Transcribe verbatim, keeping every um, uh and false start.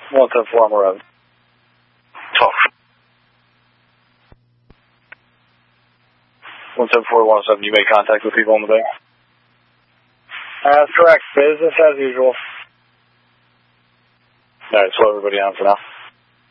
one seven four on the road. Talk. one seven four one seven, you made contact with people on the bay? That's correct. Business as usual. Alright, slow everybody down for now.